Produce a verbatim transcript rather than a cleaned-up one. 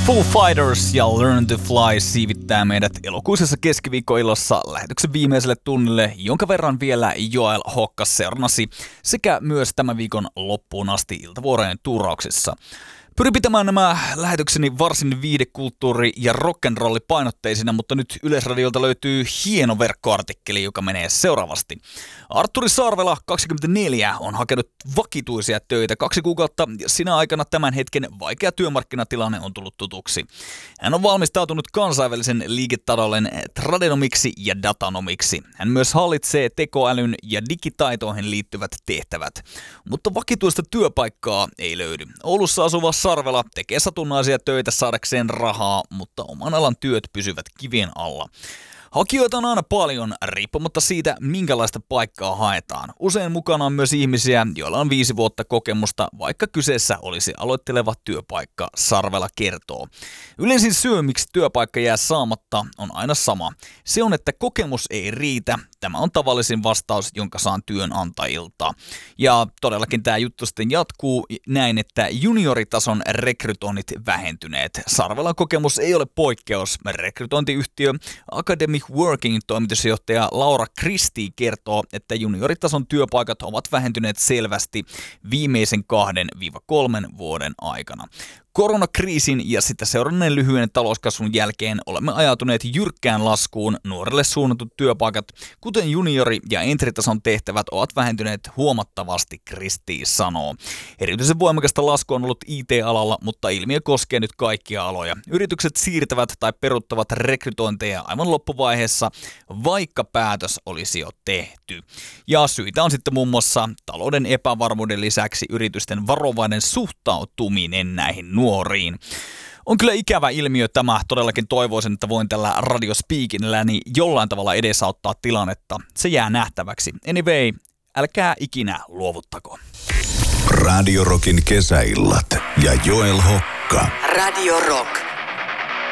Foo Fighters ja Learn to Fly siivittää meidät elokuisessa keskiviikkoillassa lähetyksen viimeiselle tunnille, jonka verran vielä Joel Hokkas seurannasi sekä myös tämän viikon loppuun asti iltavuorojen tuurauksissa. Pyrin pitämään nämä lähetykseni varsin viihdekulttuuri- ja rock'n'roll-painotteisina, mutta nyt Yleisradiolta löytyy hieno verkkoartikkeli, joka menee seuraavasti. Artturi Sarvela, kaksikymmentäneljä, on hakenut vakituisia töitä kaksi kuukautta ja sinä aikana tämän hetken vaikea työmarkkinatilanne on tullut tutuksi. Hän on valmistautunut kansainvälisen liiketalouden tradenomiksi ja datanomiksi. Hän myös hallitsee tekoälyn ja digitaitoihin liittyvät tehtävät. Mutta vakituista työpaikkaa ei löydy. Oulussa asuva Sarvela tekee satunnaisia töitä saadakseen rahaa, mutta oman alan työt pysyvät kivien alla. Hakijoita on aina paljon, riippumatta siitä, minkälaista paikkaa haetaan. Usein mukana on myös ihmisiä, joilla on viisi vuotta kokemusta, vaikka kyseessä olisi aloitteleva työpaikka, Sarvela kertoo. Yleisin syy, miksi työpaikka jää saamatta, on aina sama. Se on, että kokemus ei riitä. Tämä on tavallisin vastaus, jonka saan työnantajilta. Ja todellakin tämä juttu sitten jatkuu näin, että junioritason rekrytoinnit vähentyneet. Sarvelan kokemus ei ole poikkeus. Rekrytointiyhtiö Academic Working -toimitusjohtaja Laura Christie kertoo, että junioritason työpaikat ovat vähentyneet selvästi viimeisen kahden kolmen vuoden aikana. Koronakriisin ja sitä seuranneen lyhyen talouskasvun jälkeen olemme ajautuneet jyrkkään laskuun. Nuorille suunnatut työpaikat, kuten juniori- ja entritason tehtävät, ovat vähentyneet huomattavasti, Christie sanoo. Erityisen voimakasta lasku on ollut I T-alalla, mutta ilmiö koskee nyt kaikkia aloja. Yritykset siirtävät tai peruuttavat rekrytointeja aivan loppuvaiheessa, vaikka päätös olisi jo tehty. Ja syitä on sitten muun muassa talouden epävarmuuden lisäksi yritysten varovainen suhtautuminen näihin nuoriin. On kyllä ikävä ilmiö tämä. Todellakin toivoisin, että voin tällä radiospeakinilläni jollain tavalla edesauttaa tilannetta. Se jää nähtäväksi. Anyway, älkää ikinä luovuttako. Radio Rockin kesäillat ja Joel Hokka. Radio Rock.